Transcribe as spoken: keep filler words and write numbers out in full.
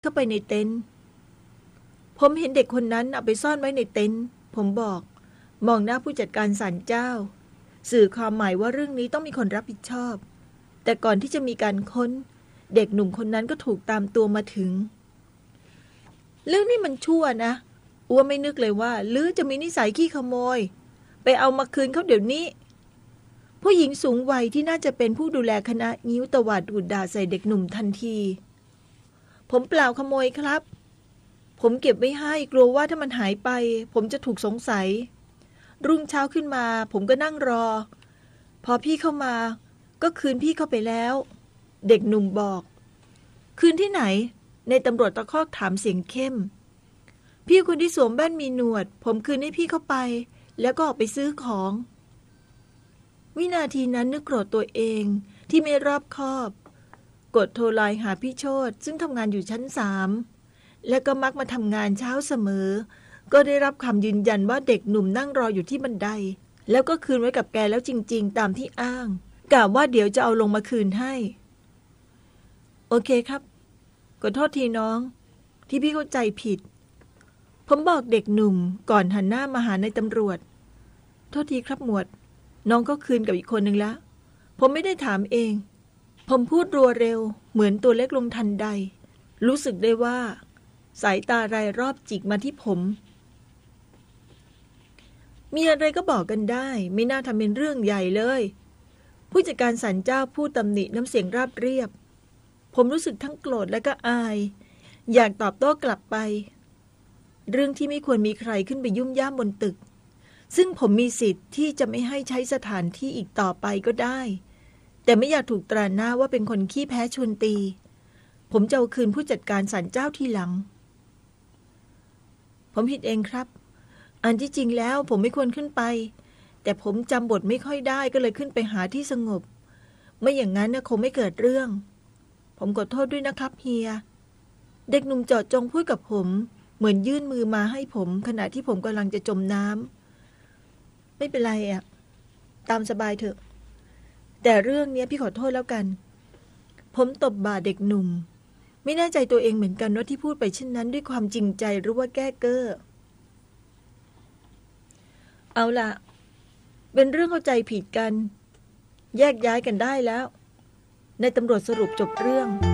เข้าไปในเต็นท์ผมเห็นเด็กคนนั้นเอาไปซ่อนไว้ในเต็นท์ผมบอกมองหน้าผู้จัดการศาลเจ้าสื่อความหมายว่าเรื่องนี้ต้องมีคนรับผิดชอบแต่ก่อนที่จะมีการค้นเด็กหนุ่มคนนั้นก็ถูกตามตัวมาถึงเรื่องนี้มันชั่วนะอ้วไม่นึกเลยว่าลือจะมีนิสัยขี้ขโมยไปเอามาคืนเขาเดี๋ยวนี้ผู้หญิงสูงวัยที่น่าจะเป็นผู้ดูแลคณะงิ้วตวาดดูดด่าใส่เด็กหนุ่มทันทีผมเปล่าขโมยครับผมเก็บไว้ให้กลัวว่าถ้ามันหายไปผมจะถูกสงสัยรุ่งเช้าขึ้นมาผมก็นั่งรอพอพี่เข้ามาก็คืนพี่เข้าไปแล้วเด็กหนุ่มบอกคืนที่ไหนในตำรวจตะคอกถามเสียงเข้มพี่คนที่สวมแว่นมีหนวดผมคืนให้พี่เข้าไปแล้วก็ออกไปซื้อของวินาทีนั้นนึกโกรธตัวเองที่ไม่รอบคอบกดโทรไลน์หาพี่โชติซึ่งทำงานอยู่ชั้นสามและก็มักมาทำงานเช้าเสมอก็ได้รับคำยืนยันว่าเด็กหนุ่มนั่งรออยู่ที่บันไดแล้วก็คืนไว้กับแกแล้วจริงๆตามที่อ้างกล่าวว่าเดี๋ยวจะเอาลงมาคืนให้โอเคครับขอโทษทีน้องที่พี่เข้าใจผิดผมบอกเด็กหนุ่มก่อนหันหน้ามาหาในตำรวจโทษทีครับหมวดน้องก็คืนกับอีกคนหนึ่งแล้วผมไม่ได้ถามเองผมพูดรัวเร็วเหมือนตัวเล็กลงทันใดรู้สึกได้ว่าสายตารายรอบจิกมาที่ผมมีอะไรก็บอกกันได้ไม่น่าทำเป็นเรื่องใหญ่เลยผู้จัดการศาลเจ้าพูดตำหนิน้ำเสียงราบเรียบผมรู้สึกทั้งโกรธและก็อายอยากตอบโต้กลับไปเรื่องที่ไม่ควรมีใครขึ้นไปยุ่มย่ามบนตึกซึ่งผมมีสิทธิ์ที่จะไม่ให้ใช้สถานที่อีกต่อไปก็ได้แต่ไม่อยากถูกตราหน้าว่าเป็นคนขี้แพ้ชวนตีผมจะเอาคืนผู้จัดการศาลเจ้าทีหลังผมผิดเองครับอันที่จริงแล้วผมไม่ควรขึ้นไปแต่ผมจำบทไม่ค่อยได้ก็เลยขึ้นไปหาที่สงบไม่อย่างนั้นคงไม่เกิดเรื่องผมขอโทษด้วยนะครับเฮียเด็กหนุ่มเจาะจงพูดกับผมเหมือนยื่นมือมาให้ผมขณะที่ผมกำลังจะจมน้ำไม่เป็นไรอ่ะตามสบายเถอะแต่เรื่องนี้พี่ขอโทษแล้วกันผมตบบ่าเด็กหนุ่มไม่แน่ใจตัวเองเหมือนกันว่าที่พูดไปเช่นนั้นด้วยความจริงใจหรือว่าแก้เก้อเอาล่ะเป็นเรื่องเข้าใจผิดกันแยกย้ายกันได้แล้วนายตำรวจสรุปจบเรื่อง